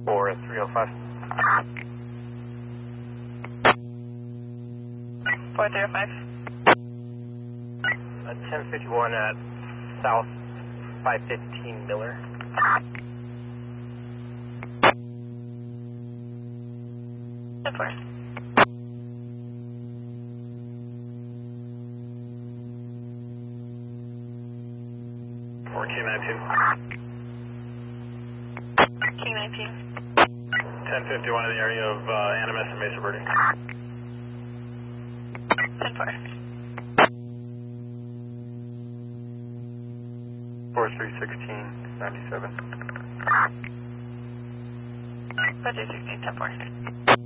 for 305. 4305. 1051 at South 515 Miller. Ten four. King 19. 1051 in the area of Animas and Mesa Verde. 10 4. 4316 97. 4316, 10 4.